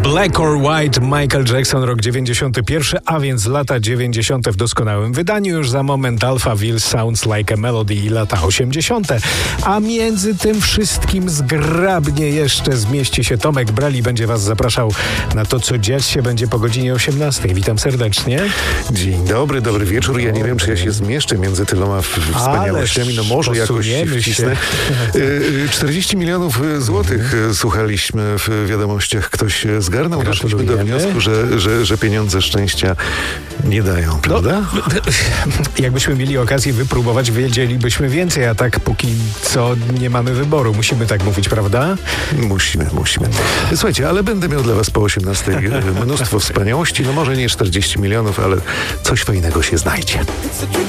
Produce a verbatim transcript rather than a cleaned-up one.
Black or White, Michael Jackson, rok dziewięćdziesiąty pierwszy, a więc lata dziewięćdziesiąte w doskonałym wydaniu. Już za moment Alphaville, Sounds Like a Melody i lata osiemdziesiąte. A między tym wszystkim zgrabnie jeszcze zmieści się Tomek Brali. Będzie was zapraszał na to, co dziać się będzie po godzinie osiemnastej. Witam serdecznie. Dzień dobry, dobry wieczór. Ja nie wiem, czy ja się zmieszczę między tyloma wspaniałościami. No może jakoś się wcisnę. czterdzieści milionów złotych słuchaliśmy w wiadomościach. Ktoś zgarnął. Doszliśmy do wniosku, że, że, że pieniądze szczęścia nie dają, prawda? No, jakbyśmy mieli okazję wypróbować, wiedzielibyśmy więcej, a tak póki co nie mamy wyboru. Musimy tak mówić, prawda? Musimy, musimy. Słuchajcie, ale będę miał dla was po osiemnastej mnóstwo wspaniałości. No może nie czterdzieści milionów, ale coś fajnego się znajdzie.